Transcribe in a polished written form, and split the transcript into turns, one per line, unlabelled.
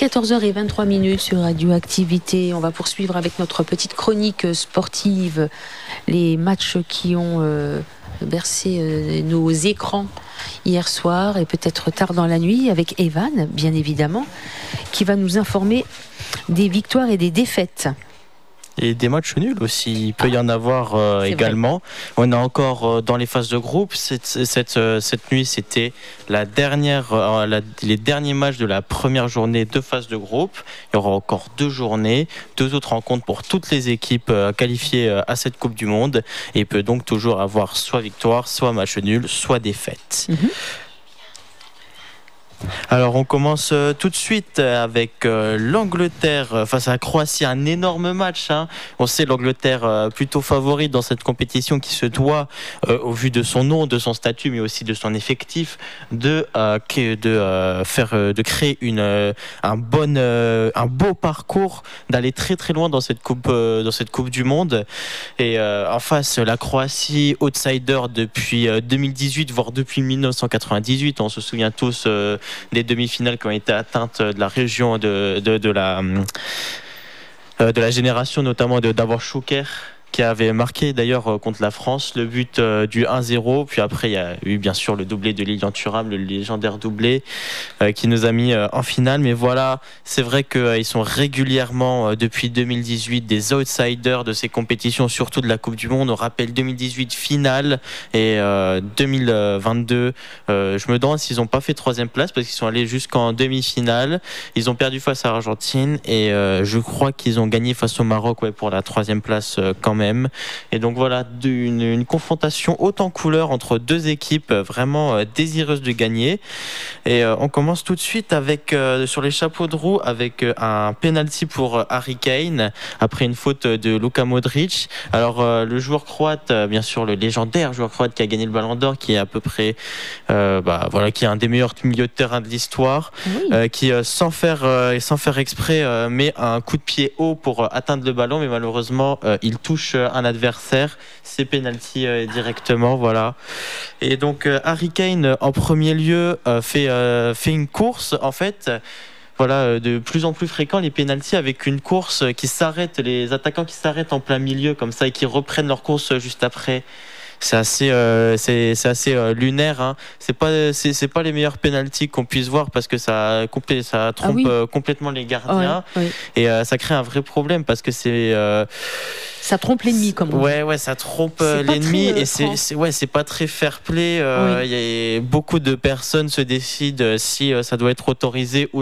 14h23 sur Radioactivité. On va poursuivre avec notre petite chronique sportive, les matchs qui ont bercé nos écrans hier soir et peut-être tard dans la nuit, avec Evan, bien évidemment, qui va nous informer des victoires et des défaites.
Et des matchs nuls aussi, il peut y en avoir également. Vrai. On est encore dans les phases de groupe. Cette nuit, c'était les derniers matchs de la première journée de phase de groupe. Il y aura encore 2 journées, 2 autres rencontres pour toutes les équipes qualifiées à cette Coupe du Monde. Et il peut donc toujours avoir soit victoire, soit match nul, soit défaite. Alors on commence tout de suite avec l'Angleterre face à la Croatie, un énorme match. On sait l'Angleterre plutôt favorite dans cette compétition qui se doit, au vu de son nom, de son statut, mais aussi de son effectif, de créer un beau parcours, d'aller très très loin dans cette coupe du Monde. Et en face, la Croatie, outsider depuis 2018, voire depuis 1998. On se souvient tous des demi-finales qui ont été atteintes de la région de la génération, notamment de Davor Šuker, qui avait marqué d'ailleurs contre la France le but du 1-0. Puis après, il y a eu bien sûr le doublé de Lilian Thuram, le légendaire doublé qui nous a mis en finale. Mais voilà, c'est vrai qu'ils sont régulièrement, depuis 2018, des outsiders de ces compétitions, surtout de la Coupe du Monde. On rappelle 2018 finale et 2022. Je me demande s'ils n'ont pas fait 3e place parce qu'ils sont allés jusqu'en demi-finale. Ils ont perdu face à l'Argentine et je crois qu'ils ont gagné face au Maroc pour la 3e place quand même. Et donc voilà, une confrontation haute en couleur entre 2 équipes vraiment désireuses de gagner. Et on commence tout de suite avec sur les chapeaux de roue avec un penalty pour Harry Kane après une faute de Luka Modric. Alors le joueur croate, bien sûr le légendaire joueur croate qui a gagné le Ballon d'Or, qui est à peu près qui est un des meilleurs milieux de terrain de l'histoire, qui sans faire exprès met un coup de pied haut pour atteindre le ballon, mais malheureusement il touche un adversaire, c'est penalty directement, voilà. Et donc Harry Kane en premier lieu fait une course en fait. Voilà, de plus en plus fréquent les pénaltys avec une course qui s'arrête, les attaquants qui s'arrêtent en plein milieu comme ça et qui reprennent leur course juste après. C'est assez lunaire. C'est pas les meilleurs pénaltys qu'on puisse voir parce que ça trompe complètement les gardiens et ça crée un vrai problème parce que
ça trompe l'ennemi, comme on dit.
Ouais, ça trompe l'ennemi et c'est pas très fair play. Y a beaucoup de personnes se décident si ça doit être autorisé ou